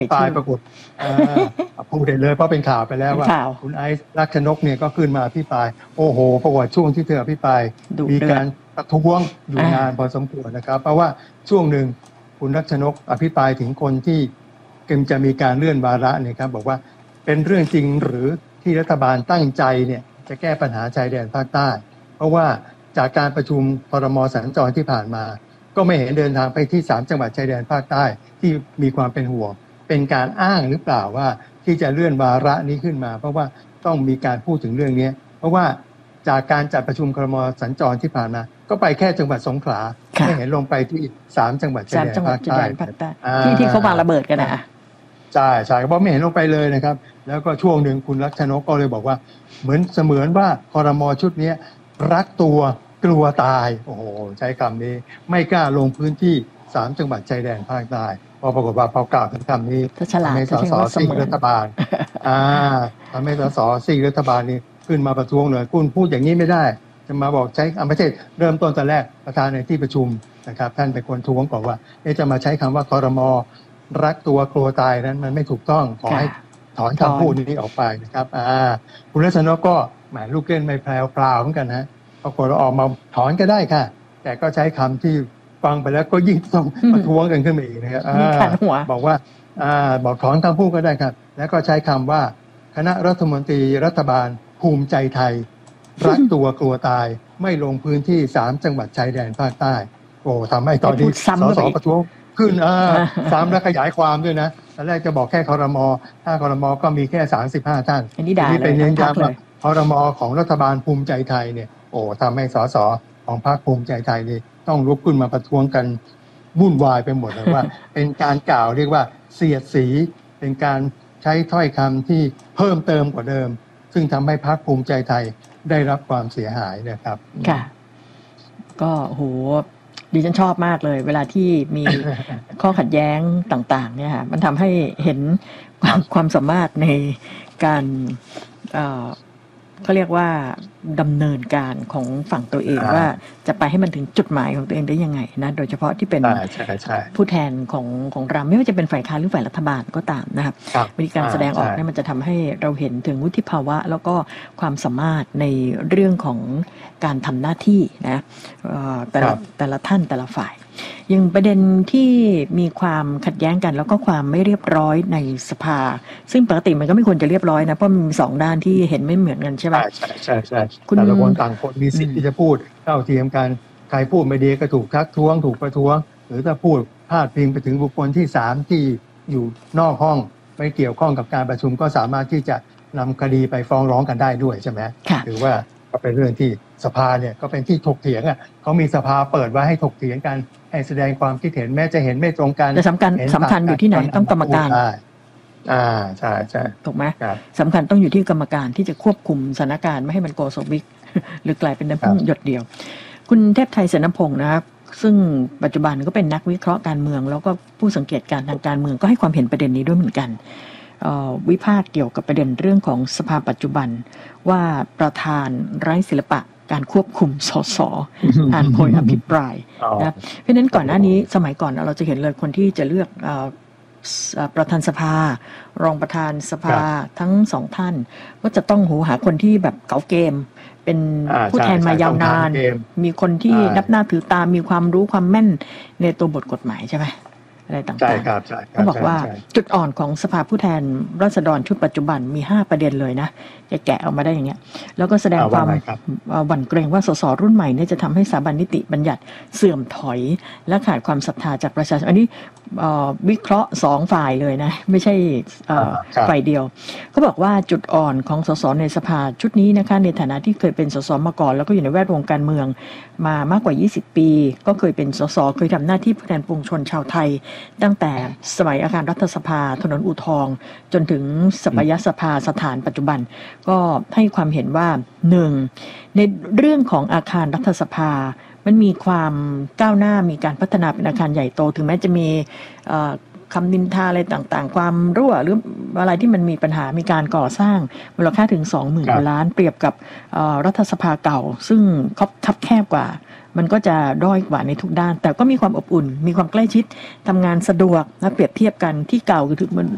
ตายปรากฏพูดได้เลยเพราะเป็นข่าวไปแล้วว่าคุณไอซ์ลักษณกเนี่ยก็ขึ้นมาอภิปรายโอ้โหปรากฏช่วงที่เธออภิปรายมีการประท้วงอยู่นานพอสมควรนะครับเพราะว่าช่วงหนึ่งคุณลักษณกอภิปรายถึงคนที่จะมีการเลื่อนวาระเนี่ยครับบอกว่าเป็นเรื่องจริงหรือที่รัฐบาลตั้งใจเนี่ยจะแก้ปัญหาชายแดนภาคใต้เพราะว่าจากการประชุมครม.สัญจรที่ผ่านมาก็ไม่เห็นเดินทางไปที่3จังหวัดชายแดนภาคใต้ที่มีความเป็นห่วงเป็นการอ้างหรือเปล่าว่าที่จะเลื่อนวาระนี้ขึ้นมาเพราะว่าต้องมีการพูดถึงเรื่องนี้เพราะว่าจากการจัดประชุมครม.สัญจรที่ผ่านมาก็ไปแค่จังหวัดสงขลาไม่เห็นลงไปที่3จังหวัดชายแดนภาคใต้ที่เขาวางระเบิดกันนะใช่ใช่เพราะไม่เห็นลงไปเลยนะครับแล้วก็ช่วงหนึ่งคุณลักษณกก็เลยบอกว่าเหมือนว่าครม.ชุดนี้รักตัวกลัวตายโอ้โหใช้คำนี้ไม่กล้าลงพื้นที่3จังหวัดชายแดนภาคใต้พอปรากฏว่าพอกล่าวถึงคำนี้ทำให้สสซีกรัฐบาลทำให้สสซีกรัฐบาลนี่ขึ้นมาประท้วงเลยคุณพูดอย่างนี้ไม่ได้จะมาบอกใช้ไม่ใช่เริ่มต้นแต่แรกประธานในที่ประชุมนะครับท่านเป็นคนท้วงบอกว่าจะมาใช้คำว่าครม.รักตัวกลัวตายนั้นมันไม่ถูกต้องขอให้ถอนคำพูดนี้ออกไปนะครับคุณลักษณะก็แหมลูกเล่นไม่แพรวเหมือนกันนะปรากฏว่าออกมาถอนก็ได้ค่ะแต่ก็ใช้คำที่ฟังไปแล้วก็ยิ่งต้องประท้วงกันขึ้นมาอีกนะครับบอกว่าบอกถอนคำพูดก็ได้ครับแล้วก็ใช้คำว่าคณะรัฐมนตรีรัฐบาลภูมิใจไทยรักตัวกลัวตายไม่ลงพื้นที่3จังหวัดชายแดนภาคใต้โอ้ทำให้ตอนนี้สสประท้วงขึ้นซ้ำและขยายความด้วยนะตอนแรกจะบอกแค่ครม.ถ้าครม.ก็มีแค่35ท่านนี่เป็นเน้นย้ำว่าครม.ของรัฐบาลภูมิใจไทยเนี่ยโอ้ทำให้สสของพรรคภูมิใจไทยนี่ต้องลุกขึ้นมาประท้วงกันวุ่นวายไปหมดเลยว่าเป็นการกล่าวเรียกว่าเสียดสีเป็นการใช้ถ้อยคำที่เพิ่มเติมกว่าเดิมซึ่งทำให้พรรคภูมิใจไทยได้รับความเสียหายนะครับค่ะก็โหดิฉันชอบมากเลยเวลาที่มีข้อขัดแย้งต่างๆเนี่ยค่ะมันทำให้เห็นความสามารถในการเขาเรียกว่าดำเนินการของฝั่งตัวเองว่าจะไปให้มันถึงจุดหมายของตัวเองได้ยังไงนะโดยเฉพาะที่เป็นผู้แทนของเราไม่ว่าจะเป็นฝ่ายค้านหรือฝ่ายรัฐบาลก็ตามนะครับวิธีการแสดงออกเนี่ยมันจะทำให้เราเห็นถึงวุฒิภาวะแล้วก็ความสามารถในเรื่องของการทำหน้าที่นะแต่ละท่านแต่ละฝ่ายยังประเด็นที่มีความขัดแย้งกันแล้วก็ความไม่เรียบร้อยในสภาซึ่งปกติมันก็ไม่ควรจะเรียบร้อยนะเพราะมี2ด้านที่เห็นไม่เหมือนกันใช่ไหมใช่แต่ละคนต่างคนมีสิทธิ์ที่จะพูดเท่าเทียมกันใครพูดไม่ดีก็ถูกทักท้วงถูกประท้วงหรือถ้าพูดพาดพิงไปถึงบุคคลที่3ที่อยู่นอกห้องไม่เกี่ยวข้องกับการประชุมก็สามารถที่จะนำคดีไปฟ้องร้องกันได้ด้วยใช่ไหมหรือว่าก็เป็นเรื่องที่สภาเนี่ยก็เป็นที่ถกเถียงเขามีสภาเปิดไว้ให้ถกเถียงกันให้แสดงความคิดเห็นแม้จะเห็นไม่ตรงกันแต่สำคัญอยู่ที่ไหนต้องกรรมการใช่ถูกไหมสำคัญต้องอยู่ที่กรรมการที่จะควบคุมสถานการณ์ไม่ให้มันโกสวิกหรือกลายเป็นน้ำพึ่งหยดเดียวคุณเทพไทยเสนพงศ์นะครับซึ่งปัจจุบันก็เป็นนักวิเคราะห์การเมืองแล้วก็ผู้สังเกตการทางการเมืองก็ให้ความเห็นประเด็นนี้ด้วยเหมือนกันวิพากษ์เกี่ยวกับประเด็นเรื่องของสภาปัจจุบันว่าประธานไร้ศิลปะการควบคุมสสอ่านโพยอภิปรายนะเพราะฉะนั้นก่อนหน้านี้สมัยก่อนเราจะเห็นเลยคนที่จะเลือกประธานสภารองประธานสภาทั้ง2ท่านก็จะต้องหาคนที่แบบเก๋าเกมเป็นผู้แทนมายาวนานมีคนที่นับหน้าถือตามีความรู้ความแม่นในตัวบทกฎหมายใช่ไหมอะไรต่างๆก็บอกว่าจุดอ่อนของสภาผู้แทนราษฎรชุดปัจจุบันมี5ประเด็นเลยนะแกะออกมาได้อย่างเงี้ยแล้วก็แสดงความหวั่นเกรงว่าสสรุ่นใหม่เนี่ยจะทำให้สถาบันนิติบัญญัติเสื่อมถอยและขาดความศรัทธาจากประชาชนอันนี้วิเคราะห์2ฝ่ายเลยนะไม่ใช่ฝ่ายเดียวเขาบอกว่าจุดอ่อนของสสในสภาชุดนี้นะคะในฐานะที่เคยเป็นสสมาก่อนแล้วก็อยู่ในแวดวงการเมืองมามากกว่า20ปีก็เคยเป็นสสเคยทำหน้าที่ผู้แทนปวงชนชาวไทยตั้งแต่สมัยอาคารรัฐสภาถนนอู่ทองจนถึงสปยสภาสถานปัจจุบันก็ให้ความเห็นว่า1ในเรื่องของอาคารรัฐสภามันมีความก้าวหน้ามีการพัฒนาเป็นอาคารใหญ่โตถึงแม้จะมีคำนินทาอะไรต่างๆความรั่วหรืออะไรที่มันมีปัญหามีการก่อสร้างมูลค่าถึง 20,000 กว่าล้านเปรียบกับรัฐสภาเก่าซึ่งคับแคบกว่ามันก็จะด้อยกว่าในทุกด้านแต่ก็มีความอบอุ่นมีความใกล้ชิดทำงานสะดวกนะเปรียบเทียบกันที่เก่าคือมัน